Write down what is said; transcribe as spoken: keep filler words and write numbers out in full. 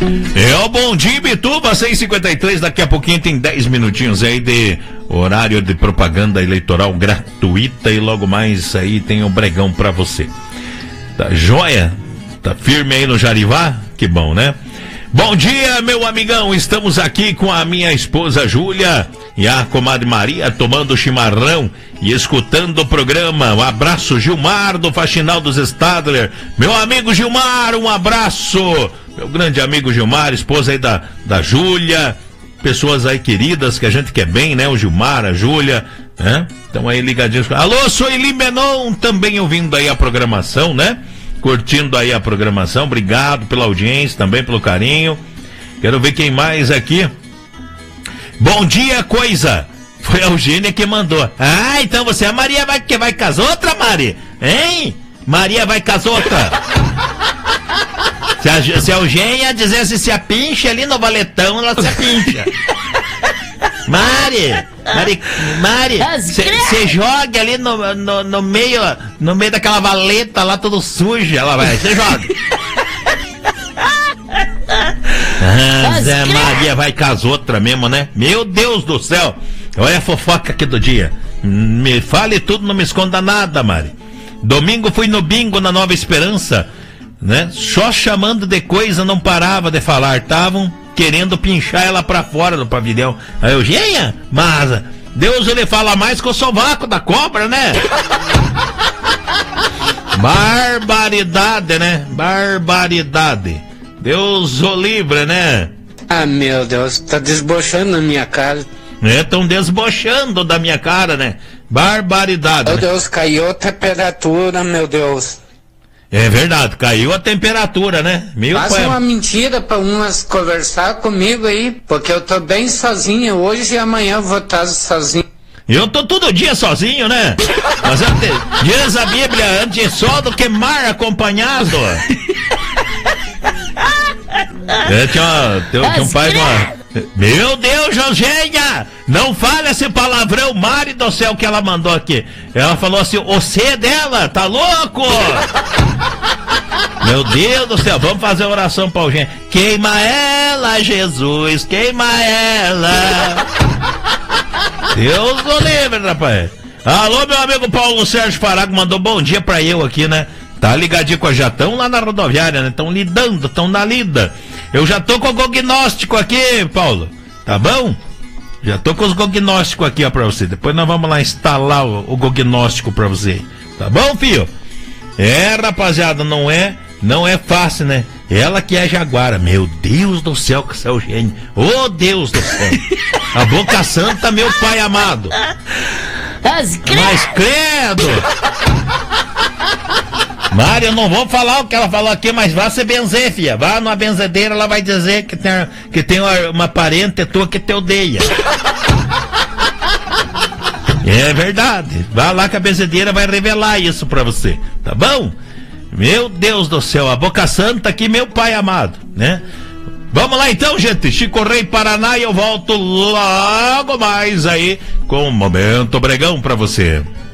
É o Bom Dia Bituba, seis e cinquenta e três, daqui a pouquinho tem dez minutinhos aí de horário de propaganda eleitoral gratuita e logo mais aí tem um bregão pra você. Tá joia? Tá firme aí no Jarivá? Que bom, né? Bom dia, meu amigão, estamos aqui com a minha esposa Júlia e a comadre Maria tomando chimarrão e escutando o programa. Um abraço, Gilmar do Faxinal dos Stadler. Meu amigo Gilmar, um abraço. Meu grande amigo Gilmar, esposa aí da, da Júlia, pessoas aí queridas que a gente quer bem, né? O Gilmar, a Júlia, né? Estão aí ligadinhos. Alô, Sueli Menon, também ouvindo aí a programação, né? Curtindo aí a programação, obrigado pela audiência, também pelo carinho. Quero ver quem mais aqui. Bom dia, coisa. Foi a Eugênia que mandou. Ah, então você, a Maria vai, que vai casar outra, Mari? Hein? Maria vai casar outra. Se a, se a Eugênia dissesse se a pincha ali no valetão, ela se pincha. Mari, Mari, Mari, você joga ali no, no, no meio, no meio daquela valeta lá, todo sujo, ela vai, você joga. Ah, Zé Maria vai com as outras mesmo, né? Meu Deus do céu, olha a fofoca aqui do dia. Me fale tudo, não me esconda nada, Mari. Domingo fui no bingo na Nova Esperança, né? Só chamando de coisa, não parava de falar, estavam querendo pinchar ela pra fora do pavilhão. A Eugênia, mas Deus ele fala mais que o sovaco da cobra, né? Barbaridade, né? Barbaridade. Deus o livre, né? Ah, meu Deus, tá desbochando na minha cara. É, tão desbochando da minha cara, né? Barbaridade. Meu né? Deus, caiu a temperatura, meu Deus. É verdade, caiu a temperatura, né? Meu Faça pai... uma mentira pra umas conversar comigo aí, porque eu tô bem sozinho hoje e amanhã eu vou estar sozinho. Eu tô todo dia sozinho, né? Mas antes, diz a Bíblia, antes só do que mar acompanhado. É, tinha, tinha, tinha um pai de uma... Meu Deus, Eugênia, não fale esse palavrão, Mari do céu, que ela mandou aqui. Ela falou assim, o C dela, tá louco? Meu Deus do céu, vamos fazer oração pra Eugênia. Queima ela, Jesus, queima ela. Deus o livre, rapaz. Alô, meu amigo Paulo Sérgio Farago mandou bom dia pra eu aqui, né? Tá ligadinho com a Jatão lá na rodoviária, né? Tão lidando, tão na lida. Eu já tô com o gognóstico aqui, Paulo. Tá bom? Já tô com os gognósticos aqui, ó, pra você. Depois nós vamos lá instalar o, o gognóstico pra você. Tá bom, filho? É, rapaziada, não é, não é fácil, né? Ela que é jaguara. Meu Deus do céu, que céu gênio. Ô, Deus do céu. A boca santa, meu pai amado. Mas credo. Mari, eu não vou falar o que ela falou aqui, mas vá se benzer, filha. Vá numa benzedeira, ela vai dizer que tem, que tem uma, uma parente tua que te odeia. É verdade. Vá lá que a benzedeira vai revelar isso pra você, tá bom? Meu Deus do céu, a boca santa aqui, meu pai amado, né? Vamos lá então, gente. Chico Rei, Paraná, e eu volto logo mais aí com um Momento Bregão pra você.